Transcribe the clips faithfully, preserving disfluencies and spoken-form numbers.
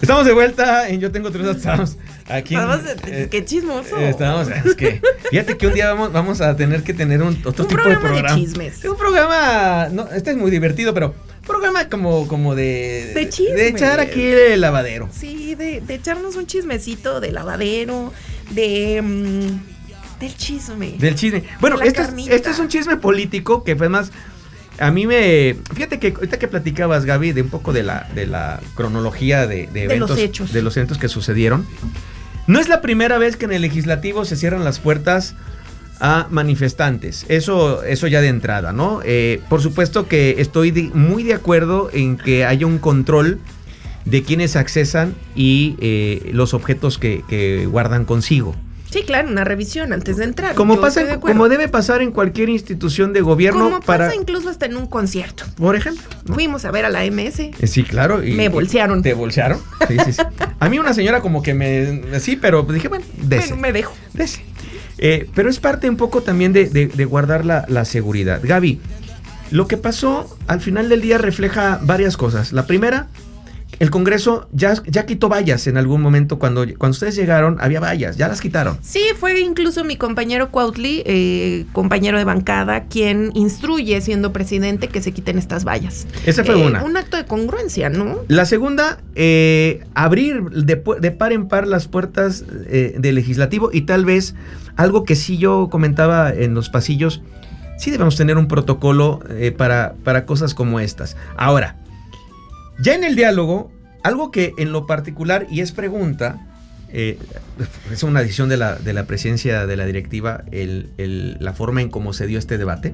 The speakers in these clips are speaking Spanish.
Estamos de vuelta en Yo Tengo Tres Datos. Estamos aquí. Estamos, eh, qué chismoso. Eh, estamos, es que, fíjate que un día vamos, vamos a tener que tener un, otro un tipo de programa. de chismes. Un programa, no, este es muy divertido, pero un programa como, como de... De chismes. De echar aquí el lavadero. Sí, de, de echarnos un chismecito de lavadero, de... Um, del chisme. Del chisme. Bueno, esto es, esto es un chisme político que además... A mí me... Fíjate que ahorita que platicabas, Gaby, de un poco de la, de la cronología de, de eventos... De los hechos. De los eventos que sucedieron. No es la primera vez que en el legislativo se cierran las puertas a manifestantes. Eso, eso ya de entrada, ¿no? Eh, por supuesto que estoy de, muy de acuerdo en que haya un control de quienes accesan y eh, los objetos que, que guardan consigo. Sí, claro, una revisión antes de entrar. Como pasa, de como debe pasar en cualquier institución de gobierno. Como para, pasa incluso hasta en un concierto. Por ejemplo, ¿no? Fuimos a ver a la M S. Eh, sí, claro. Y, me bolsearon. ¿Te bolsearon? Sí, sí, sí. A mí una señora como que me... Sí, pero dije, bueno, dese. Bueno, me dejo. Dese. Eh, pero es parte un poco también de, de, de guardar la, la seguridad. Gaby, lo que pasó al final del día refleja varias cosas. La primera... El Congreso ya, ya quitó vallas en algún momento. Cuando, cuando ustedes llegaron, había vallas, ya las quitaron. Sí, fue incluso mi compañero Cuautli, eh, compañero de bancada, quien instruye, siendo presidente, que se quiten estas vallas. Esa fue eh, una. Un acto de congruencia, ¿no? La segunda, eh, abrir de, de par en par las puertas eh, del legislativo y tal vez algo que sí yo comentaba en los pasillos, sí debemos tener un protocolo eh, para, para cosas como estas. Ahora, ya en el diálogo, algo que en lo particular, y es pregunta, eh, es una decisión de la, de la presidencia de la directiva, el, el, la forma en cómo se dio este debate.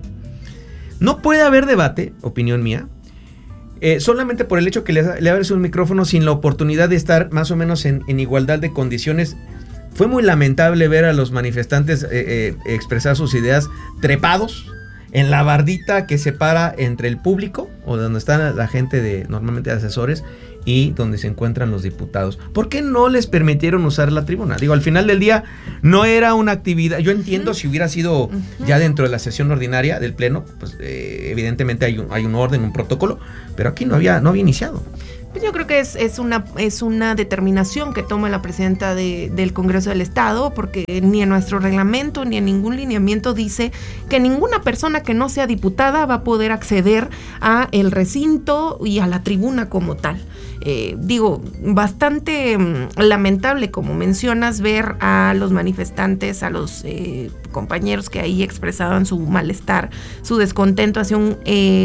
No puede haber debate, opinión mía, eh, solamente por el hecho que le, le abres un micrófono sin la oportunidad de estar más o menos en, en igualdad de condiciones. Fue muy lamentable ver a los manifestantes eh, eh, expresar sus ideas trepados en la bardita que separa entre el público, o donde está la gente de normalmente de asesores, y donde se encuentran los diputados. ¿Por qué no les permitieron usar la tribuna? Digo, al final del día no era una actividad. Yo entiendo uh-huh. si hubiera sido uh-huh. ya dentro de la sesión ordinaria del pleno, pues eh, evidentemente hay un, hay un orden, un protocolo, pero aquí no había, no había iniciado. Pues yo creo que es, es, una, es una determinación que toma la presidenta de, del Congreso del Estado, porque ni en nuestro reglamento ni en ningún lineamiento dice que ninguna persona que no sea diputada va a poder acceder a el recinto y a la tribuna como tal. Eh, digo, bastante um, lamentable, como mencionas, ver a los manifestantes, a los eh, compañeros que ahí expresaban su malestar, su descontento hacia un...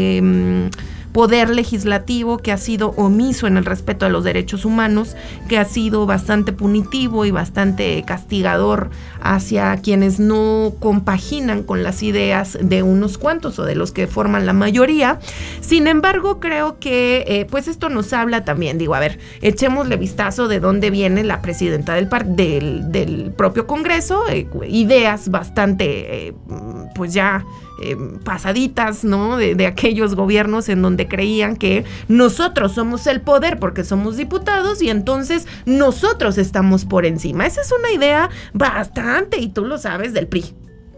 Eh, poder legislativo que ha sido omiso en el respeto a los derechos humanos, que ha sido bastante punitivo y bastante castigador hacia quienes no compaginan con las ideas de unos cuantos o de los que forman la mayoría. Sin embargo, creo que eh, pues esto nos habla también, digo, a ver, echémosle vistazo de dónde viene la presidenta del, par- del, del propio Congreso, eh, ideas bastante, eh, pues ya... Eh, pasaditas, ¿no? De, de aquellos gobiernos en donde creían que nosotros somos el poder porque somos diputados y entonces nosotros estamos por encima. Esa es una idea bastante, y tú lo sabes, del P R I.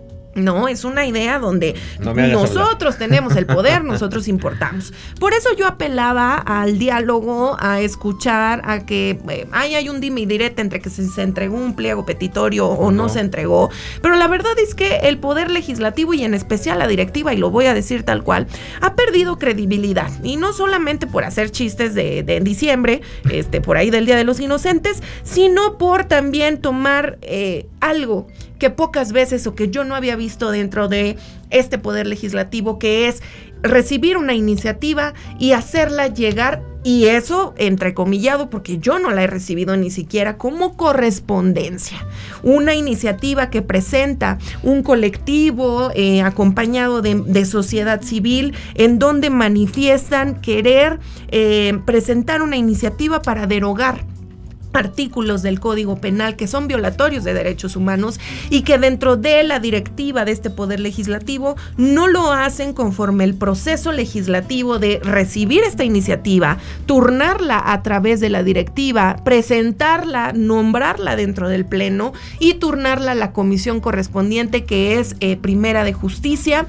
No, es una idea donde no nosotros tenemos el poder, nosotros importamos. Por eso yo apelaba al diálogo, a escuchar, a que eh, ay, hay un dime y direte entre que se, se entregó un pliego petitorio o no. no se entregó. Pero la verdad es que el poder legislativo y en especial la directiva, y lo voy a decir tal cual, ha perdido credibilidad. Y no solamente por hacer chistes de, de diciembre, este, por ahí del Día de los Inocentes, sino por también tomar eh, algo que pocas veces o que yo no había visto dentro de este poder legislativo, que es recibir una iniciativa y hacerla llegar, y eso entrecomillado porque yo no la he recibido ni siquiera como correspondencia. Una iniciativa que presenta un colectivo eh, acompañado de, de sociedad civil, en donde manifiestan querer eh, presentar una iniciativa para derogar artículos del Código Penal que son violatorios de derechos humanos, y que dentro de la directiva de este poder legislativo no lo hacen conforme el proceso legislativo de recibir esta iniciativa, turnarla a través de la directiva, presentarla, nombrarla dentro del pleno y turnarla a la comisión correspondiente, que es eh, Primera de Justicia,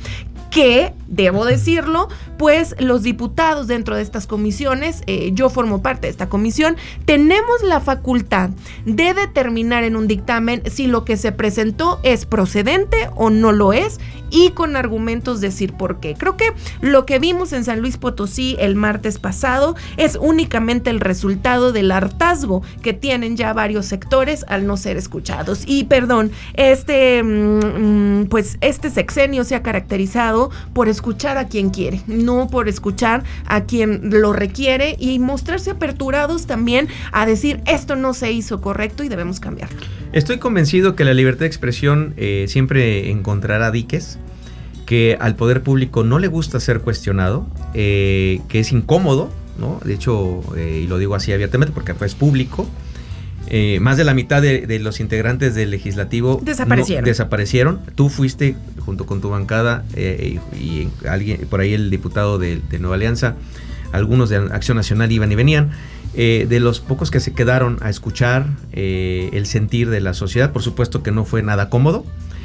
que, debo decirlo, pues los diputados dentro de estas comisiones, eh, yo formo parte de esta comisión, tenemos la facultad de determinar en un dictamen si lo que se presentó es procedente o no lo es, y con argumentos decir por qué. Creo que lo que vimos en San Luis Potosí el martes pasado es únicamente el resultado del hartazgo que tienen ya varios sectores al no ser escuchados. Y perdón, este mmm, pues este sexenio se ha caracterizado por escuchar a quien quiere, no por escuchar a quien lo requiere, y mostrarse aperturados también a decir esto no se hizo correcto y debemos cambiarlo. Estoy convencido que la libertad de expresión eh, siempre encontrará diques, que al poder público no le gusta ser cuestionado, eh, que es incómodo, ¿no? De hecho, eh, y lo digo así abiertamente porque fue público, eh, más de la mitad de, de los integrantes del legislativo desaparecieron. No, desaparecieron. Tú fuiste junto con tu bancada eh, y, y alguien por ahí, el diputado de, de Nueva Alianza, algunos de Acción Nacional iban y venían. Eh, de los pocos que se quedaron a escuchar eh, el sentir de la sociedad. Por supuesto que no fue nada cómodo,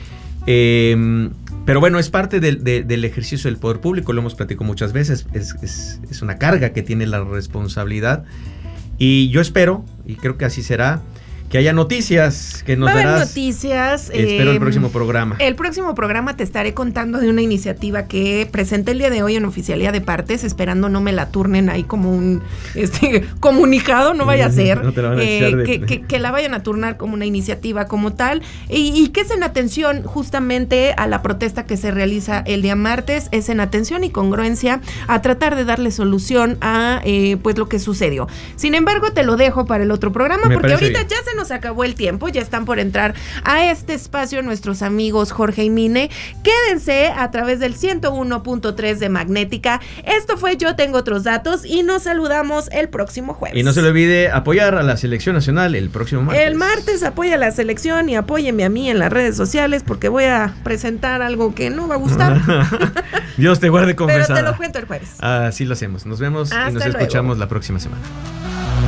eh, pero bueno, es parte del, de, del ejercicio del poder público, lo hemos platicado muchas veces, es, es, es una carga que tiene la responsabilidad, y yo espero, y creo que así será, que haya noticias que nos Va a haber darás. noticias. Espero eh, el próximo programa. El próximo programa te estaré contando de una iniciativa que presenté el día de hoy en Oficialía de Partes, esperando no me la turnen ahí como un este, comunicado, no vaya a ser. No te la van a eh, echar de... que, que, que la vayan a turnar como una iniciativa como tal, y, y que es en atención justamente a la protesta que se realiza el día martes, es en atención y congruencia a tratar de darle solución a eh, pues lo que sucedió. Sin embargo, te lo dejo para el otro programa, Me porque ahorita bien. ya se nos acabó el tiempo, ya están por entrar a este espacio nuestros amigos Jorge y Mine. Quédense a través del ciento uno punto tres de Magnética. Esto fue Yo Tengo Otros Datos, y nos saludamos el próximo jueves. Y no se le olvide apoyar a la selección nacional el próximo martes. El martes apoya a la selección y apóyeme a mí en las redes sociales, porque voy a presentar algo que no va a gustar. Dios te guarde confesada. Pero te lo cuento el jueves. Así lo hacemos. Nos vemos. Hasta y nos escuchamos luego. La próxima semana.